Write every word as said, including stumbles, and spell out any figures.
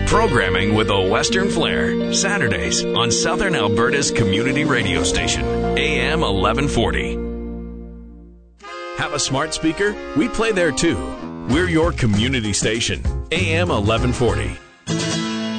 Programming with a Western flair. Saturdays on Southern Alberta's community radio station, A M eleven forty. Have a smart speaker? We play there too. We're your community station, A M eleven forty.